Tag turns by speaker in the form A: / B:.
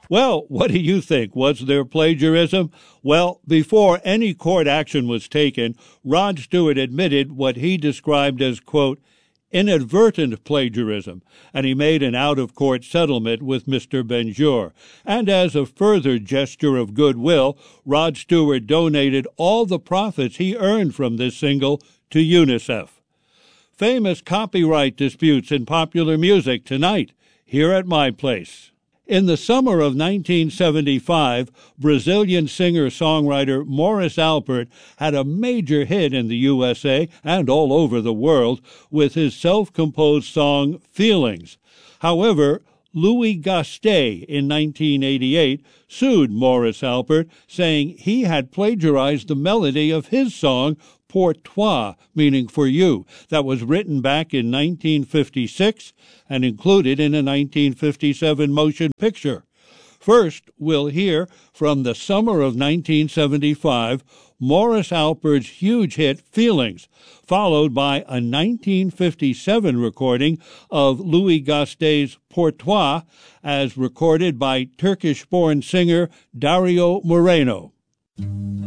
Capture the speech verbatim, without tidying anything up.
A: Well, what do you think? Was there plagiarism? Well, before any court action was taken, Rod Stewart admitted what he described as, quote, inadvertent plagiarism, and he made an out-of-court settlement with Mister Benjour. And as a further gesture of goodwill, Rod Stewart donated all the profits he earned from this single to UNICEF. Famous copyright disputes in popular music tonight, here at my place. In the summer of nineteen seventy-five, Brazilian singer-songwriter Morris Alpert had a major hit in the U S A and all over the world with his self-composed song Feelings. However, Louis Gasté in nineteen eighty-eight sued Morris Alpert, saying he had plagiarized the melody of his song Pour Toi, meaning for you, that was written back in nineteen fifty-six and included in a nineteen fifty-seven motion picture. First, we'll hear from the summer of nineteen seventy-five, Morris Alpert's huge hit Feelings, followed by a nineteen fifty-seven recording of Louis Gasté's Pour Toi, as recorded by Turkish-born singer Dario Moreno.